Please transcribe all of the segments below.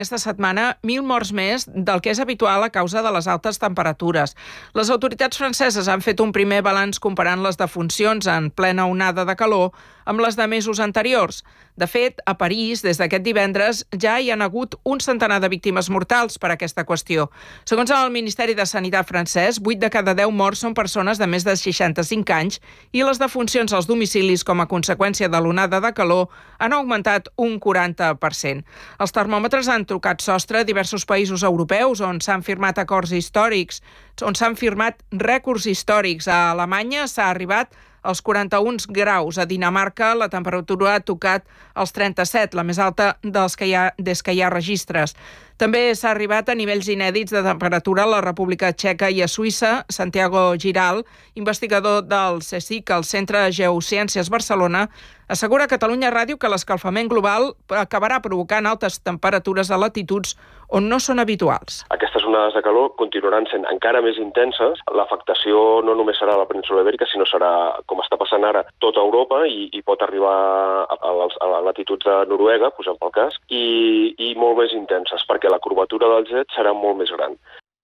aquesta setmana 1.000 morts més del que és habitual a causa de les altes temperatures. Les autoritats franceses han fet un primer balanç comparant les defuncions en plena onada de calor amb les de mesos anteriors. De fet, a París, des d'aquest divendres, ja hi han hagut un centenar de víctimes mortals per aquesta qüestió. Segons el Ministeri de Sanitat francès, 8 de cada 10 morts són persones de més de 65 anys i les defuncions als domicilis com a conseqüència de l'onada de calor han augmentat un 40%. Els termòmetres han trucat sostre a diversos països europeus on s'han firmat acords històrics, on s'han firmat rècords històrics. A Alemanya s'ha arribat als 41 graus. A Dinamarca la temperatura ha tocat els 37, la més alta des que hi ha registres. També s'ha arribat a nivells inèdits de temperatura a la República Txeca i a Suïssa. Santiago Giral, investigador del CSIC, el Centre de Geociències Barcelona, assegura a Catalunya Ràdio que l'escalfament global acabarà provocant altes temperatures a latituds on no són habituals. Aquestes onades de calor continuaran sent encara més intenses. L'afectació no només serà a la península Ibèrica, sinó serà, com està passant ara, tota Europa i pot arribar a latituds de Noruega, posem pel cas, i molt més intenses, perquè la curvatura del jet serà molt més gran.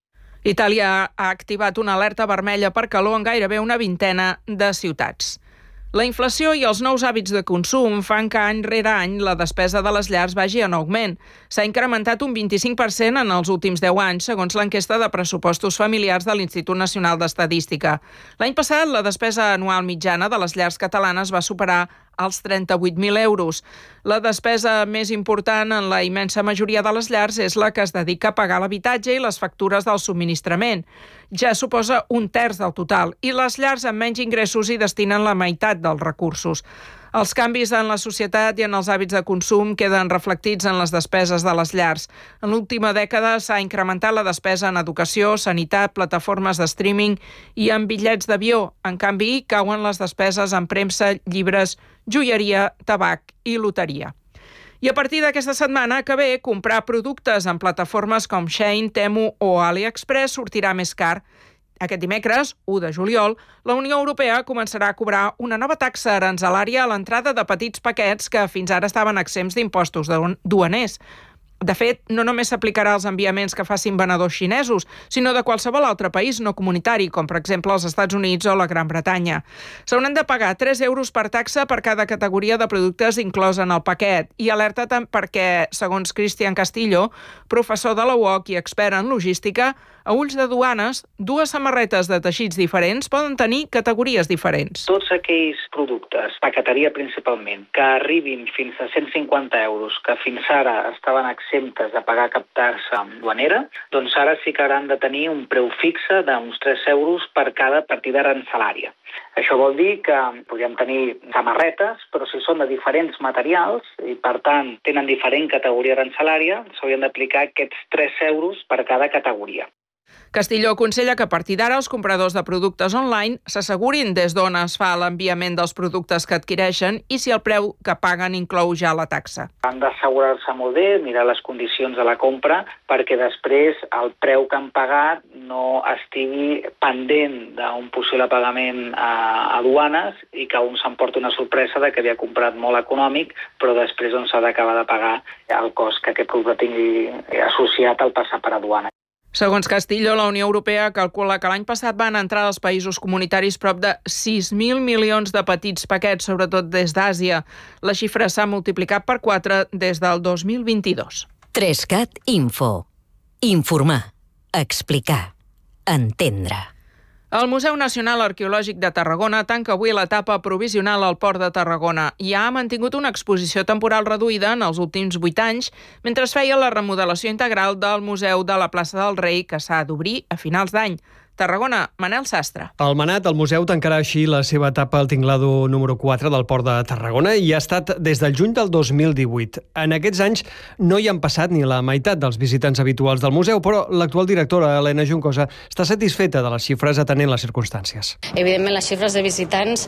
Itàlia ha activat una alerta vermella per calor en gairebé una vintena de ciutats. La inflació i els nous hàbits de consum fan que any rere any la despesa de les llars vagi en augment. S'ha incrementat un 25% en els últims 10 anys, segons l'enquesta de pressupostos familiars de l'Institut Nacional d'Estadística. L'any passat, la despesa anual mitjana de les llars catalanes va superar als 38.000 euros. La despesa més important en la immensa majoria de les llars és la que es dedica a pagar l'habitatge i les factures del subministrament. Ja suposa un terç del total i les llars amb menys ingressos hi destinen la meitat dels recursos. Els canvis en la societat i en els hàbits de consum queden reflectits en les despeses de les llars. En l'última dècada s'ha incrementat la despesa en educació, sanitat, plataformes de streaming i en bitllets d'avió. En canvi, cauen les despeses en premsa, llibres, joieria, tabac i loteria. I a partir d'aquesta setmana que ve, comprar productes en plataformes com Shein, Temu o AliExpress sortirà més car. Aquest dimecres, 1 de juliol, la Unió Europea començarà a cobrar una nova taxa aranzelària a l'entrada de petits paquets que fins ara estaven exempts d'impostos duaners. De fet, no només s'aplicarà als enviaments que facin venedors xinesos, sinó de qualsevol altre país no comunitari, com per exemple els Estats Units o la Gran Bretanya. S'hauran de pagar 3 euros per taxa per cada categoria de productes inclòs en el paquet i alerta perquè, segons Cristian Castillo, professor de la UOC i expert en logística, a ulls de duanes, 2 samarretes de teixits diferents poden tenir categories diferents. Tots aquells productes, paqueteria principalment, que arribin fins a 150 euros, que fins ara estaven exemptes de pagar cap taxa duanera, doncs ara sí que hauran de tenir un preu fixe d'uns 3 euros per cada partida arancelària. Això vol dir que podríem tenir samarretes, però si són de diferents materials i, per tant, tenen diferent categoria arancelària, s'haurien d'aplicar aquests 3 euros per cada categoria. Castillo aconsella que a partir d'ara els compradors de productes online s'assegurin des d'on es fa l'enviament dels productes que adquireixen i si el preu que paguen inclou ja la taxa. Han d'assegurar-se molt bé, mirar les condicions de la compra, perquè després el preu que han pagat no estigui pendent d'un possible pagament a duanes i que un s'emporti una sorpresa de que havia comprat molt econòmic, però després s'ha d'acabar de pagar el cost que aquest producte tingui associat al passar per a duana. Segons Castillo, la Unió Europea calcula que l'any passat van entrar als països comunitaris prop de 6.000 milions de petits paquets, sobretot des d'Àsia. La xifra s'ha multiplicat per 4 des del 2022. 3CAT Info. Informar. Explicar. Entendre. El Museu Nacional Arqueològic de Tarragona tanca avui l'etapa provisional al Port de Tarragona i ha mantingut una exposició temporal reduïda en els últims 8 anys mentre es feia la remodelació integral del Museu de la Plaça del Rei, que s'ha d'obrir a finals d'any. Tarragona, Manel Sastre. El Manat, el museu, tancarà així la seva etapa al tinglado número 4 del Port de Tarragona i ha estat des del juny del 2018. En aquests anys no hi han passat ni la meitat dels visitants habituals del museu, però l'actual directora, Helena Juncosa, està satisfeta de les xifres atenent les circumstàncies. Evidentment, les xifres de visitants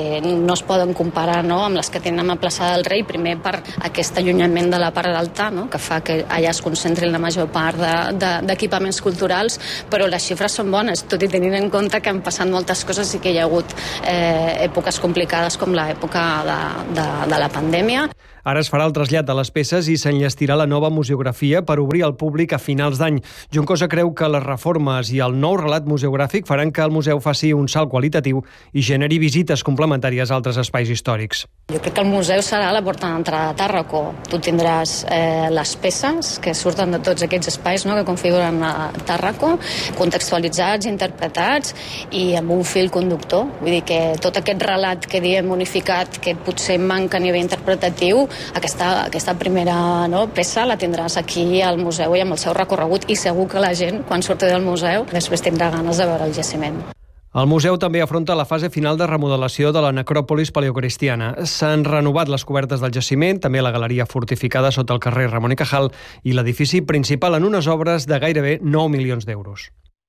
no es poden comparar amb les que tenen a Plaça del Rei, primer per aquest allunyament de la part alta, que fa que allà es concentrin la major part d'equipaments culturals, però les xifres són bones, tot i tenint en compte que han passat moltes coses i que hi ha hagut èpoques complicades com l'època de la pandèmia. Ara es farà el trasllat de les peces i s'enllestirà la nova museografia per obrir al públic a finals d'any. Juncosa creu que les reformes i el nou relat museogràfic faran que el museu faci un salt qualitatiu i generi visites complementàries a altres espais històrics. Jo crec que el museu serà la porta d'entrada a Tàrraco. Tu tindràs les peces que surten de tots aquests espais, no?, que configuren a Tàrraco, contextualitzats, interpretats i amb un fil conductor. Vull dir que tot aquest relat que diem unificat, que potser manca a nivell interpretatiu, aquesta primera peça la tindràs aquí al museu i amb el seu recorregut, i segur que la gent, quan surti del museu, després tindrà ganes de veure el jaciment. El museu també afronta la fase final de remodelació de la necròpolis paleocristiana. S'han renovat les cobertes del jaciment, també la galeria fortificada sota el carrer Ramon y Cajal i l'edifici principal en unes obres de gairebé 9 milions d'euros.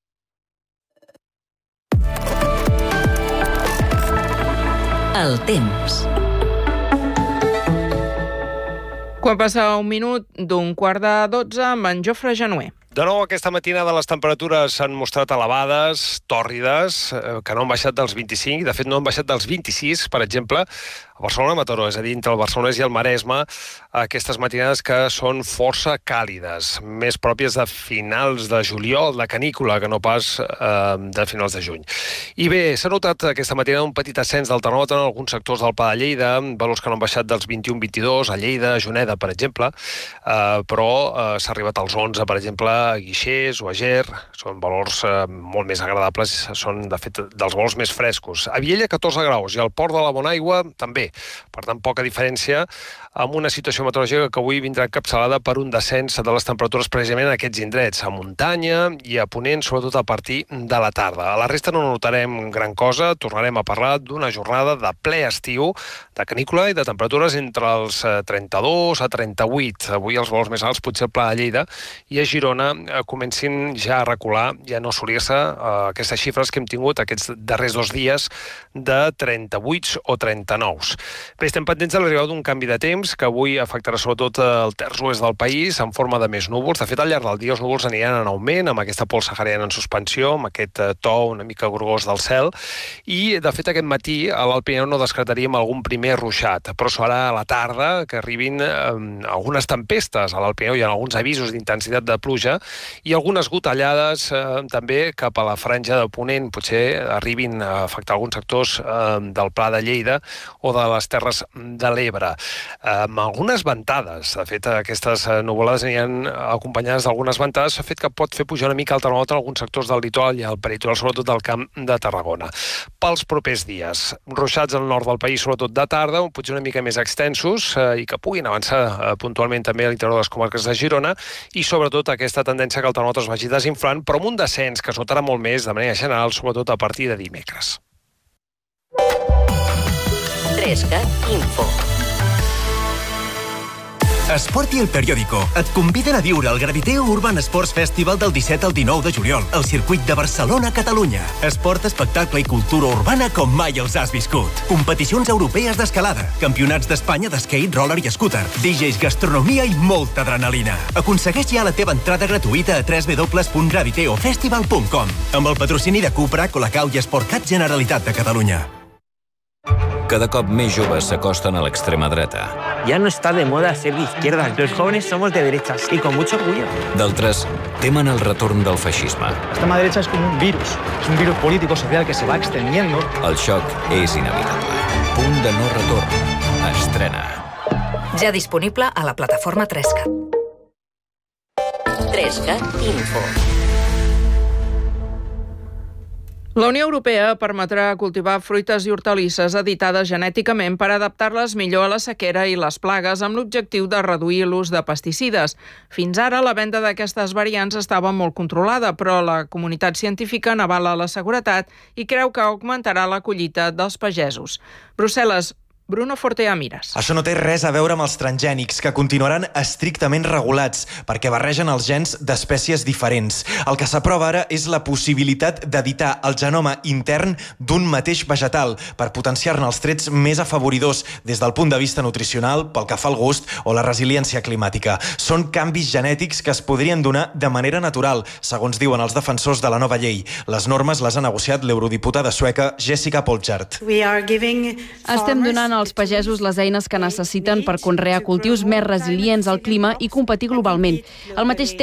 El temps. Quan passa un minut d'un 11:15 amb en Jofre Januer. De nou, aquesta matinada les temperatures s'han mostrat elevades, tòrrides, que no han baixat dels 25, de fet no han baixat dels 26, per exemple, a Barcelona, Mataró, és a dir, entre el Barcelonès i el Maresme, aquestes matinades que són força càlides, més pròpies de finals de juliol, de canícula, que no pas de finals de juny. I bé, s'ha notat aquesta matinada un petit ascens del termòmetre en alguns sectors del Pla de Lleida, valors que no han baixat dels 21-22, a Lleida, a Juneda, per exemple, però s'ha arribat als 11, per exemple, a Guixers o a Ger, són valors molt més agradables, són, de fet, dels valors més frescos. A Viella, 14 graus, i al Port de la Bonaigua, també. Per tant, poca diferència, amb una situació meteorològica que avui vindrà encapçalada per un descens de les temperatures precisament en aquests indrets, a muntanya i a ponent, sobretot a partir de la tarda. A la resta no notarem gran cosa, tornarem a parlar d'una jornada de ple estiu, de canícula i de temperatures entre els 32 a 38. Avui els valors més alts, potser al Pla de Lleida, i a Girona comencin ja a recular, ja no assolir-se aquestes xifres que hem tingut aquests darrers 2 dies de 38 o 39. Bé, estem pendents de l'arribada d'un canvi de temps que avui afectarà sobretot el terç oest del país en forma de més núvols. De fet, al llarg del dia els núvols aniran en augment amb aquesta pols sahariana en suspensió, amb aquest to una mica grogós del cel, i de fet aquest matí a l'Alt Pirineu no descartaríem algun primer ruixat, però serà a la tarda que arribin algunes tempestes. A l'Alt Pirineu hi ha alguns avisos d'intensitat de pluja i algunes gotellades també cap a la franja de ponent, potser arribin a afectar alguns sectors del Pla de Lleida o de les Terres de l'Ebre, amb algunes ventades. De fet, aquestes nuvolades aniran acompanyades d'algunes ventades, s'ha fet que pot fer pujar una mica el termòmetre en alguns sectors del litoral i al peritoral, sobretot del Camp de Tarragona. Pels propers dies, ruixats al nord del país, sobretot de tarda, potser una mica més extensos i que puguin avançar puntualment també a l'interior de les comarques de Girona, i sobretot aquesta tendència que el termòmetre es vagi desinflant, però amb un descens que es notarà molt més de manera general, sobretot a partir de dimecres. 3CAT Info. Esport i El Periódico et conviden a viure el Graviteo Urban Sports Festival del 17 al 19 de juliol al circuit de Barcelona, Catalunya. Esport, espectacle i cultura urbana com mai els has viscut. Competicions europees d'escalada, campionats d'Espanya d'skate, roller i scooter, DJs, gastronomia i molta adrenalina. Aconsegueix ja la teva entrada gratuïta a www.graviteofestival.com amb el patrocini de Cupra, Colacao i Sportcat Generalitat de Catalunya. Cada cop més joves s'acosten a l'extrema dreta. Ya no está de moda ser de izquierdas. Los jóvenes somos de derechas y con mucho orgullo. D'altres temen el retorn del feixisme. La extrema derecha es como un virus. Es un virus político, social que se va extendiendo. El xoc és inevitable. Punt de no retorn. Estrena. Ja disponible a la plataforma 3CAT. 3CAT Info. La Unió Europea permetrà cultivar fruites i hortalisses editades genèticament per adaptar-les millor a la sequera i les plagues amb l'objectiu de reduir l'ús de pesticides. Fins ara, la venda d'aquestes variants estava molt controlada, però la comunitat científica n'avala la seguretat i creu que augmentarà la collita dels pagesos. Brussel·les, Bruno Fortea Mires. Això no té res a veure amb els transgènics, que continuaran estrictament regulats perquè barregen els gens d'espècies diferents. El que s'aprova ara és la possibilitat d'editar el genoma intern d'un mateix vegetal per potenciar-ne els trets més afavoridors des del punt de vista nutricional, pel que fa al gust o la resiliència climàtica. Són canvis genètics que es podrien donar de manera natural, segons diuen els defensors de la nova llei. Les normes les ha negociat l'eurodiputada sueca Jessica Polchart. Estem donant donen als pagesos les eines que necessiten per conrear cultius més resilients al clima i competir globalment. Al mateix